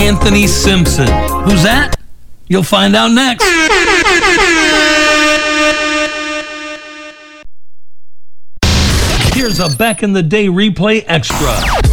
Anthony Simpson. Who's that? You'll find out next. Here's a back in the day replay extra.